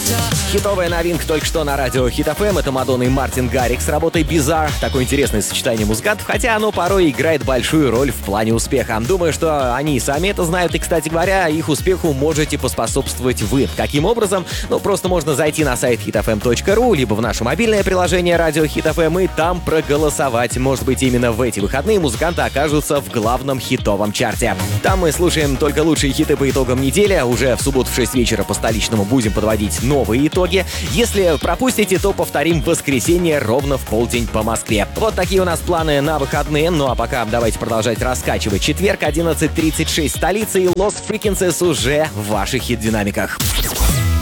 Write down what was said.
Хитовая новинка только что на радио Хит ФМ. Это Мадонна и Мартин Гаррикс с работой Bizarre. Такое интересное сочетание музыкантов, хотя оно порой играет большую роль в плане успеха. Думаю, что они сами это знают. И, кстати говоря, их успеху можете поспособствовать вы. Каким образом? Просто можно зайти на сайт hitfm.ru, либо в наше мобильное приложение радио Хит ФМ и там проголосовать. Может быть, именно в эти выходные музыканты окажутся в главном хитовом чарте. Там мы слушаем только лучшие хиты по итогам недели. Уже в субботу в 6 вечера по столичному будем подводить новые итоги. Если пропустите, то повторим в воскресенье ровно в полдень по Москве. Вот такие у нас планы на выходные. Ну а пока давайте продолжать раскачивать. Четверг, 11:36, столица и Lost Frequencies уже в ваших хит-динамиках.